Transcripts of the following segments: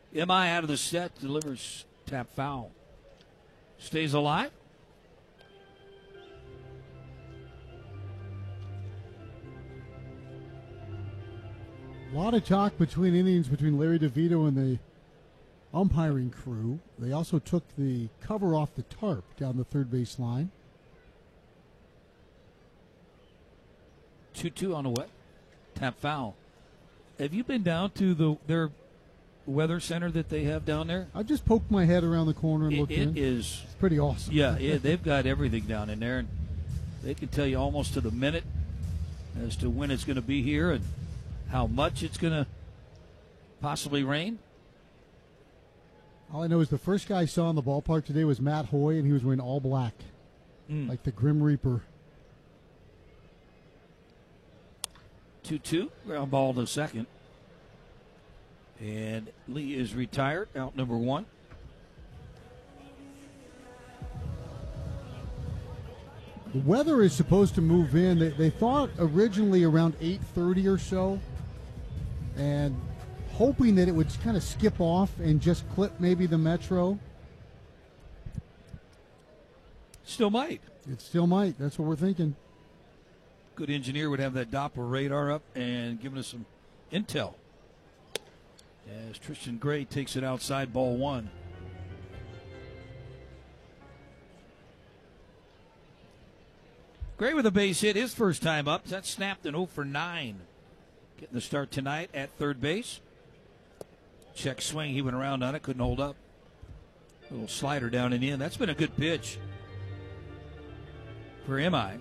MI out of the set, delivers tap foul. Stays alive. A lot of talk between innings between Larry DeVito and the umpiring crew. They also took the cover off the tarp down the third base line. 2-2 on the wet. Tap foul. Have you been down to their weather center that they have down there? I just poked my head around the corner and looked in. It is. It's pretty awesome. Yeah, they've got everything down in there. And they can tell you almost to the minute as to when it's going to be here and how much it's going to possibly rain. All I know is the first guy I saw in the ballpark today was Matt Hoy, and he was wearing all black, like the Grim Reaper. 2-2, ground ball to second. And Lee is retired, out number one. The weather is supposed to move in. They thought originally around 8:30 or so, and hoping that it would kind of skip off and just clip maybe the Metro. Still might. It still might. That's what we're thinking. Good engineer would have that Doppler radar up and giving us some intel. As Tristan Gray takes it outside, ball one. Gray with a base hit, his first time up. That snapped an 0 for 9. Getting the start tonight at third base. Check swing, he went around on it, couldn't hold up. Little slider down and in. That's been a good pitch for MI. I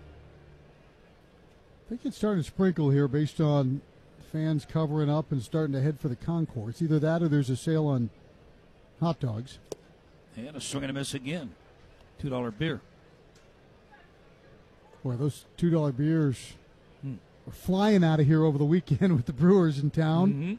think it's starting to sprinkle here based on fans covering up and starting to head for the concourse. Either that or there's a sale on hot dogs. And a swing and a miss again. $2 beer. Boy, those $2 beers are flying out of here over the weekend with the Brewers in town.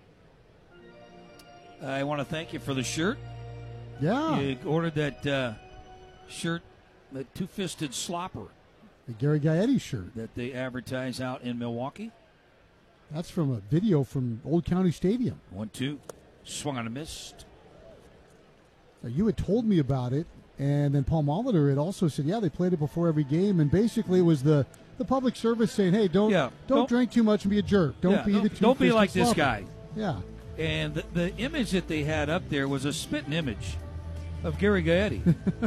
I want to thank you for the shirt. Yeah. You ordered that shirt, the two-fisted slopper. The Gary Gaetti shirt. That they advertise out in Milwaukee. That's from a video from Old County Stadium. 1-2. Swung on a miss. Now, you had told me about it, and then Paul Molitor had also said, yeah, they played it before every game, and basically it was the public service saying, hey, don't drink too much and be a jerk. Don't be like this slobber. guy. Yeah. And the image that they had up there was a spitting image of Gary Gaetti.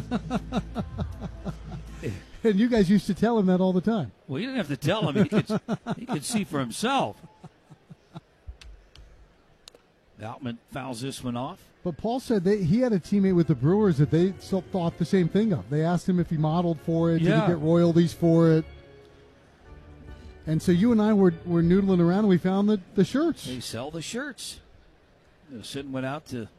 And you guys used to tell him that all the time. Well, you didn't have to tell him. He could see for himself. Outman fouls this one off. But Paul said he had a teammate with the Brewers that they still thought the same thing of. They asked him if he modeled for it, did he get royalties for it. And so you and I were noodling around and we found the shirts. They sell the shirts. Sitting went out to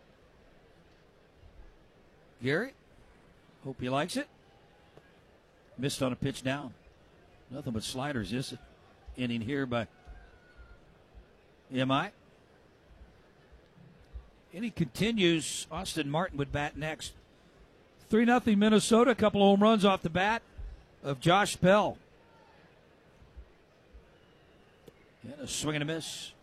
Gary. Hope he likes it. Missed on a pitch down. Nothing but sliders this inning here by MI. Inning continues. Austin Martin would bat next. 3-0 Minnesota. A couple of home runs off the bat of Josh Bell. And a swing and a miss.